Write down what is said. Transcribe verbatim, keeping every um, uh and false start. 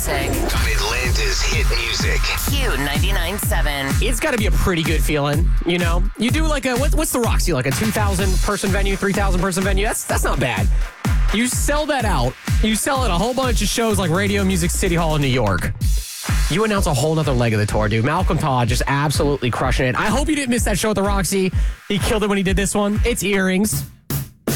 music. On Atlanta's hit music. Q ninety-nine point seven. It's got to be a pretty good feeling, you know? You do like a, what, what's the Roxy, like a two thousand person venue, three thousand person venue? That's, that's not bad. You sell that out. You sell it a whole bunch of shows like Radio Music City Hall in New York. You announce a whole nother leg of the tour, dude. Malcolm Todd just absolutely crushing it. I hope you didn't miss that show at the Roxy. He killed it when he did this one. It's Earrings.